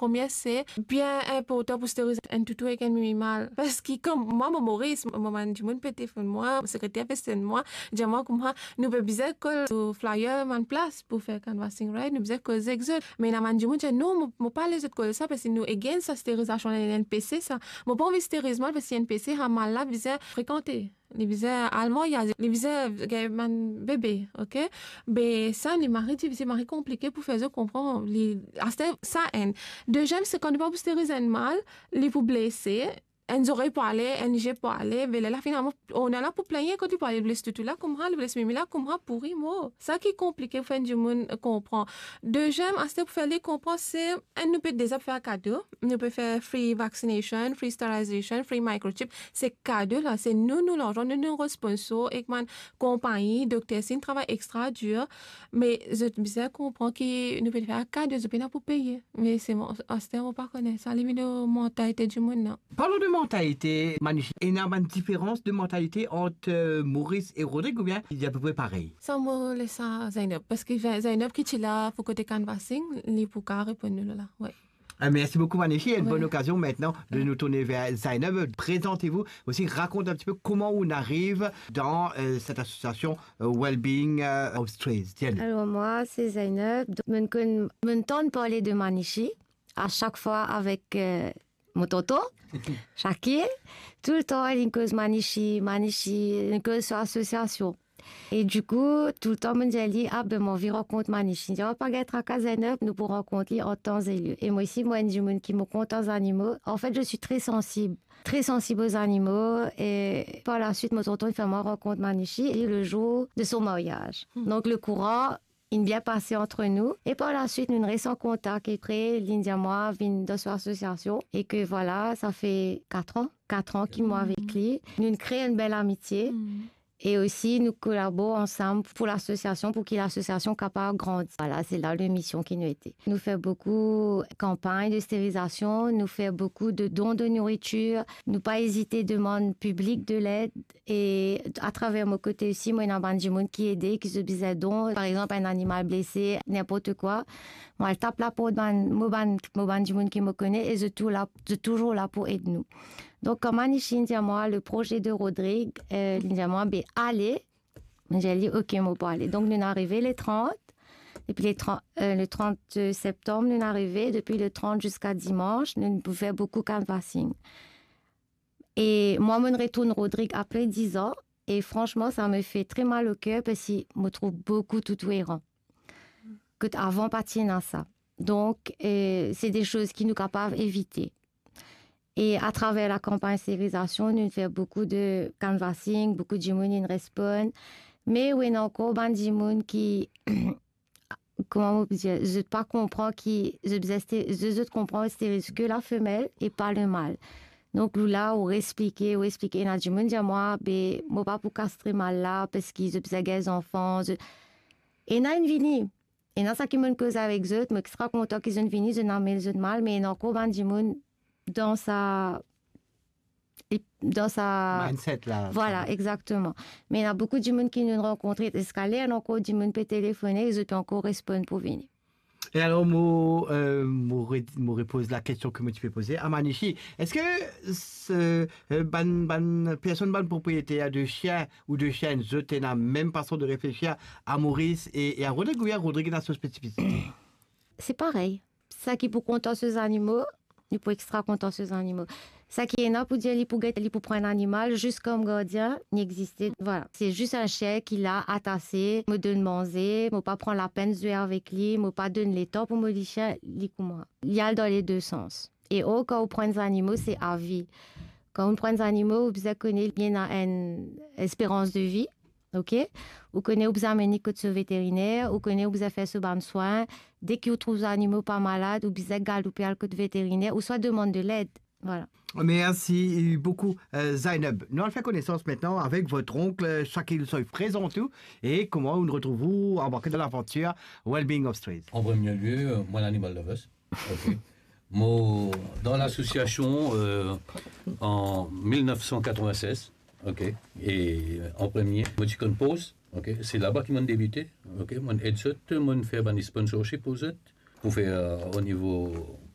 premier, c'est bien important pour stériliser un toutou avec un minimal. Parce que comme moi, mon Maurice, maman du monde peut téléphone moi, secrétaire fait moi, dis moi comme moi, nous peut bizarre que flyer man place pour faire canvassing right, nous bizarre que exode. Mais la man du monde dit non, moi pas les autres que ça parce que nous again sa stérilisation en NPC ça. Moi pas envie stérilisation parce que NPC a mal là bizarre fréquenter. Les visas allemands, il y a les visas man bébé, ok? Mais ça, les maris, c'est maris compliqué pour faire comprendre. Ça, deuxième, c'est qu'on ne peut pas stériliser un mal, les vous blesser. Elles auraient parlé, elles n'y pas allé, mais là, finalement, on est là pour plaigner quand tu parles de blessure tout là, comme ça, le blessure, mais là, comme ça, pourri, moi. Ça qui est compliqué, fin du monde, comprend. Deuxième, pour faire les comprendre, c'est, nous peut déjà faire cadeau. Nous peut faire free vaccination, free sterilization, free microchip. C'est cadeau, là. C'est nous, l'argent, nous, responsables, et que compagnie, docteur, c'est un travail extra dur. Mais, je bien comprends que nous peut faire cadeau, je peux pas pour payer. Mais c'est mon, on pas connaître. Ça, les mentalité du monde, non. Parlons de mentalité, Manichi. Il y a une différence de mentalité entre Maurice et Rodrigue ou bien il est à peu près pareil? Ça me laisse ça, Zainab. Parce que Zainab qui est là pour côté canvassing, il faut qu'à répondre là. Ouais. Merci beaucoup, Manichi. Une bonne occasion maintenant de nous tourner vers Zainab. Présentez-vous aussi, raconte un petit peu comment on arrive dans cette association Wellbeing of Streets. Alors moi, c'est Zainab. Je m'entends parler de Manichi à chaque fois avec mon tonton, Shakir. Tout le temps, il y a une cause Manichi, une cause sur l'association. Et du coup, tout le temps, je me dis, mon vie rencontre Manichi. Je ne vais pas être à Zainab, nous pour rencontrer en temps et lieu. Et moi aussi, moi, du monde qui me compte aux animaux. En fait, je suis très sensible aux animaux. Et par la suite, mon tonton, il fait moi rencontre Manichi et le jour de son mariage. Donc, le courant, il bien passé entre nous. Et par la suite, nous restons en contact. Et après, l'India, moi, vient dans son association. Et que voilà, ça fait 4 ans qu'il m'a avec lui. Nous créons une belle amitié. Et aussi, nous collaborons ensemble pour l'association, pour que l'association capable de grandir. Voilà, c'est là la mission qui nous était. Nous faisons beaucoup de campagnes de stérilisation, nous faisons beaucoup de dons de nourriture, nous pas hésiter à demander public de l'aide. Et à travers mon côté aussi, moi, il y a un du monde qui aide, qui se disait dons. Par exemple, un animal blessé, n'importe quoi. Moi, je tape là pour mon du monde qui me connaît et je suis toujours là pour aider nous. Donc, comme Manichi dit à moi, le projet de Rodrigue, il dit à moi, allez. J'ai dit, OK, moi, pour aller. Donc, nous sommes arrivés les 30. Et puis, le 30 septembre, nous sommes arrivés. Depuis le 30 jusqu'à dimanche, nous pouvons faire beaucoup de canvassing. Et moi, je retourne Rodrigue après 10 ans. Et franchement, ça me fait très mal au cœur parce que je me trouve beaucoup tout errant. Que avant, pas à ça. Donc, c'est des choses qui nous sont capables d'éviter. Et à travers la campagne stérilisation, nous faisons beaucoup de canvassing, beaucoup de gens qui répondent. Mais il y a encore des gens qui, comment dire, je ne pas comprends je comprends que la femelle et pas le mâle. Donc là, on explique, il y a des gens qui disent moi, moi pas pour castrer mal là parce qu'ils ont des enfants. Et il y a une vie. Et dans ça qui me cause avec eux, je suis extra content qu'ils ont une vie, je n'en mets les mal, mais il y a encore des gens dans sa mindset là. Voilà, exactement. Mais il y a beaucoup de gens qui nous rencontrent. Est-ce qu'il y a encore des gens qui peuvent téléphoner, ils peuvent encore répondre pour venir. Et alors, moi repose la question que tu peux poser à Manichi. Est-ce que personne, propriétaire de chiens ou de chiennes, je t'ai la même façon de réfléchir à Maurice et à Rodrigue, ou à Rodrigue dans sa spécificité? C'est pareil. Ça qui pour compter ces animaux, il faut extra compter ces animaux. Ça qui est là pour dire, pour prendre un animal, juste comme gardien, n'existait. Voilà. C'est juste un chien qui l'a attaché, me donne manger, me pas prendre la peine de jouer avec lui, me pas donner les temps pour me dire chien, moi. Il y a dans les deux sens. Et quand on prend des animaux, c'est à vie. Quand on prend des animaux, vous connaissez bien une espérance de vie. OK? Vous connaissez où vous amenez que vétérinaire, vous connaissez où vous fait ce ban de soins. Dès que vous trouvez des animaux pas malades, vous avez galopé à côté vétérinaire, ou soit demande de l'aide. Voilà. Merci beaucoup, Zainab. Nous allons faire connaissance maintenant avec votre oncle, Shakil Soy présent tout, et comment nous retrouvons embarqués dans l'aventure Wellbeing of Streets. En premier lieu, moi, l'animal lovers. OK. Moi, dans l'association en 1996. OK. Et en premier, moi, je compose. OK. C'est là-bas qu'ils m'ont débuté. OK. Moi, aide moi, faire des sponsorships aux autres pour faire au niveau